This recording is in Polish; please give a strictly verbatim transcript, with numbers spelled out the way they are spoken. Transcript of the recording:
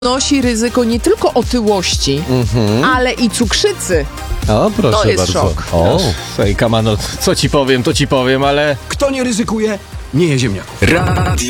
nosi ryzyko nie tylko otyłości, Mhm. ale i cukrzycy. O, proszę To jest bardzo. szok. O, Ej, Kamano, co ci powiem, to ci powiem, ale... Kto nie ryzykuje, nie je ziemniaków. Radio